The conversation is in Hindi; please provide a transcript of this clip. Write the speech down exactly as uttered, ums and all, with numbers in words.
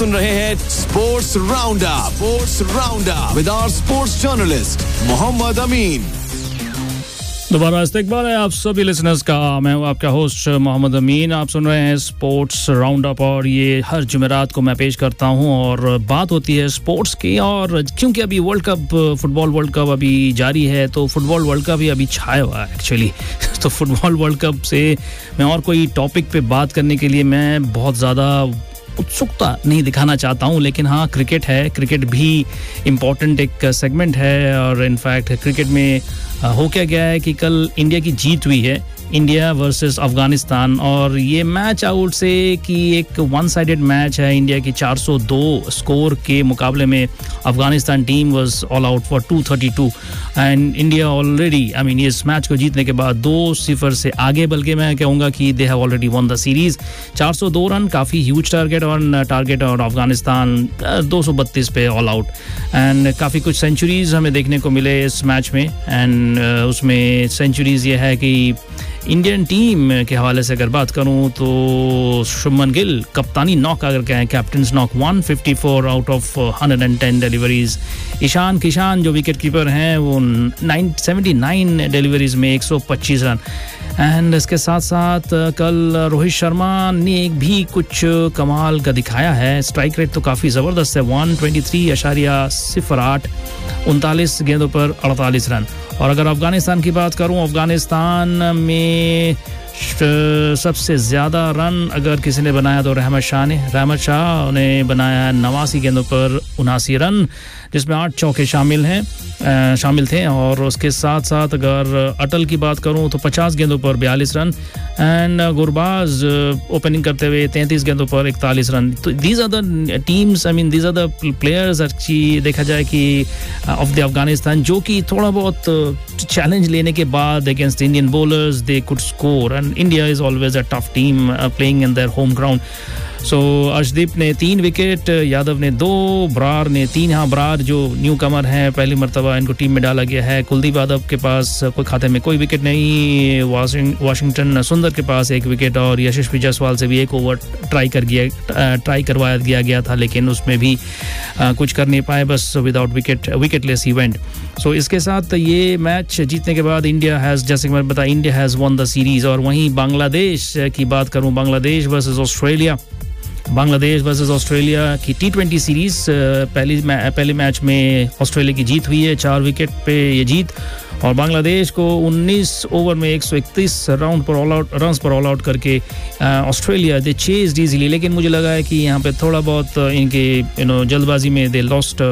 सुन रहे हैं sports round up sports round up with our sports journalist Mohammad अमीन। दोबारा इस्तकबाल है आप सभी लिसनर्स का। मैं हूं आपका होस्ट मोहम्मद अमीन। आप सुन रहे हैं स्पोर्ट्स राउंड अप और ये हर जुमेरात को मैं पेश करता हूं और बात होती है स्पोर्ट्स की। और क्योंकि अभी world cup football world cup अभी जारी है तो फुटबॉल वर्ल्ड कप ही अभी छाया हुआ है एक्चुअली। तो फुटबॉल वर्ल्ड कप से मैं और कोई टॉपिक पे बात करने के लिए मैं बहुत ज़्यादा उत्सुकता नहीं दिखाना चाहता हूं, लेकिन हाँ क्रिकेट है, क्रिकेट भी इम्पॉर्टेंट एक सेगमेंट है। और इनफैक्ट क्रिकेट में हो क्या गया है कि कल इंडिया की जीत हुई है, इंडिया वर्सेस अफगानिस्तान। और ये मैच आउट से कि एक वन साइडेड मैच है, इंडिया की चार सौ दो स्कोर के मुकाबले में Afghanistan team was all out for to thirty two and India already I mean इस मैच को जीतने के बाद दो सिफर से आगे, बल्कि मैं कहूँगा कि they have already one the series. चार सौ दो रन काफ़ी ह्यूज टारगेट और टारगेट और अफगानिस्तान दो सौ बत्तीस पे ऑल आउट एंड काफ़ी कुछ सेंचुरीज हमें देखने को मिले इस मैच में। एंड उसमें सेंचुरीज ये है कि इंडियन टीम के हवाले से अगर बात करूं तो शुभमन गिल कप्तानी नॉक अगर कहें, कैप्टन्स नॉक एक सौ चौवन आउट ऑफ एक सौ दस डिलीवरीज। ईशान किशान जो विकेट कीपर हैं वो उन्यासी डिलीवरीज में एक सौ पच्चीस रन। एंड इसके साथ साथ कल रोहित शर्मा ने एक भी कुछ कमाल का दिखाया है। स्ट्राइक रेट तो काफ़ी ज़बरदस्त है, एक सौ तेईस अशारिया सिफर आठ, उनतालीस गेंदों पर अड़तालीस रन। और अगर अफगानिस्तान की बात करूं, अफगानिस्तान में सबसे ज़्यादा रन अगर किसी ने बनाया तो रहमत शाह ने रहमत शाह ने बनाया नवासी गेंदों पर उनासी रन, जिसमें आठ चौके शामिल हैं शामिल थे। और उसके साथ साथ अगर अटल की बात करूं तो पचास गेंदों पर बयालीस रन एंड गुरबाज ओपनिंग करते हुए तैंतीस गेंदों पर इकतालीस रन। तो these are the teams I mean these are the players अच्छी देखा जाए कि ऑफ द अफगानिस्तान जो कि थोड़ा बहुत चैलेंज लेने के बाद against Indian bowlers they could score and India is always a tough team playing in their home ground. सो अर्शदीप ने तीन विकेट, यादव ने दो, ब्रार ने तीन। हाँ ब्रार जो न्यू कमर हैं, पहली मरतबा इनको टीम में डाला गया है। कुलदीप यादव के पास कोई खाते में कोई विकेट नहीं, वाशिंग वाशिंगटन सुंदर के पास एक विकेट और यशस्वी जायसवाल से भी एक ओवर ट्राई कर गया ट्राई करवाया गया गया था, लेकिन उसमें भी आ, कुछ कर नहीं पाए, बस विदाउट विकेट विकेटलेस इवेंट। सो इसके साथ ये मैच जीतने के बाद इंडिया हैज़, जैसे कि मैंने बताया, India has one the series. और वहीं बांग्लादेश की बात करूँ, Bangladesh versus Australia Bangladesh versus Australia की टी ट्वेंटी सीरीज़ पहली पहले मैच में ऑस्ट्रेलिया की जीत हुई है, चार विकेट पे ये जीत। और बांग्लादेश को उन्नीस ओवर में एक सौ इकतीस राउंड पर ऑल आउट रन्स पर ऑल आउट करके ऑस्ट्रेलिया दे चेज्ड इजीली। लेकिन मुझे लगा है कि यहाँ पे थोड़ा बहुत इनके यू नो जल्दबाजी में दे लॉस्ट